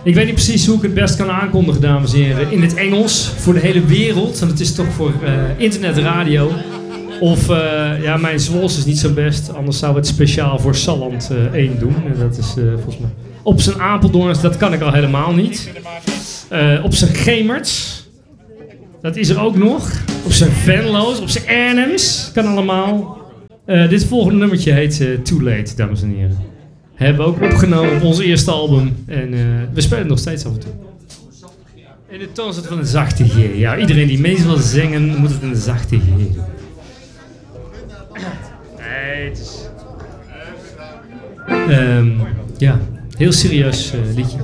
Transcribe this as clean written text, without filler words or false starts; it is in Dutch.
Ik weet niet precies hoe ik het best kan aankondigen, dames en heren. In het Engels, voor de hele wereld. Want het is toch voor internetradio. Of, mijn Zwols is niet zo best. Anders zou het speciaal voor Salland 1 doen. En dat is volgens mij... Op zijn Apeldoorns, dat kan ik al helemaal niet. Op zijn Gemerts. Dat is er ook nog. Op zijn Venlo's, op zijn Arnhems. Kan allemaal. Dit volgende nummertje heet Too Late, dames en heren. Hebben we ook opgenomen op ons eerste album. En we spelen het nog steeds af en toe. In de toon van een zachte G. Ja, iedereen die mee wil zingen, moet het in een zachte G doen. Nee, het is... heel serieus liedje.